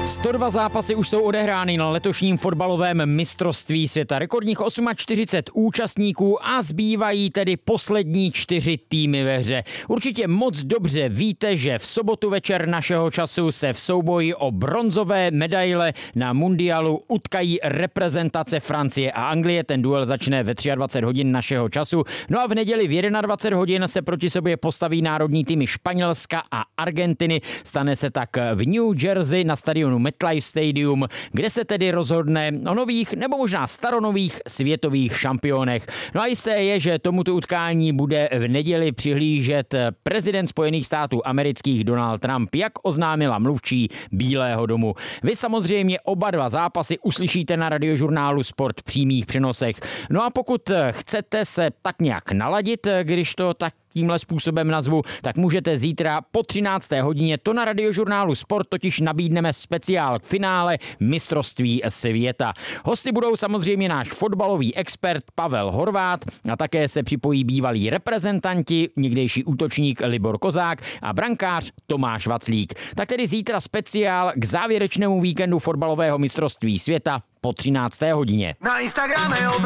102 zápasy už jsou odehrány na letošním fotbalovém mistrovství světa. Rekordních 48 účastníků a zbývají tedy poslední 4 týmy ve hře. Určitě moc dobře víte, že v sobotu večer našeho času se v souboji o bronzové medaile na mundialu utkají reprezentace Francie a Anglie. Ten duel začne ve 23 hodin našeho času. No a v neděli v 21 hodin se proti sobě postaví národní týmy Španělska a Argentiny. Stane se tak v New Jersey na stadionu MetLife Stadium, kde se tedy rozhodne o nových nebo možná staronových světových šampionech. No a jisté je, že tomuto utkání bude v neděli přihlížet prezident Spojených států amerických Donald Trump, jak oznámila mluvčí Bílého domu. Vy samozřejmě oba dva zápasy uslyšíte na Radiožurnálu Sport v přímých přenosech. No a pokud chcete se tak nějak naladit, když to tak tímhle způsobem nazvu, tak můžete zítra po 13. hodině to na Radiožurnálu Sport totiž nabídneme speciál k finále mistrovství světa. Hosty budou samozřejmě náš fotbalový expert Pavel Horvát a také se připojí bývalí reprezentanti, někdejší útočník Libor Kozák a brankář Tomáš Vaclík. Tak tedy zítra speciál k závěrečnému víkendu fotbalového mistrovství světa po 13. hodině. Na Instagrame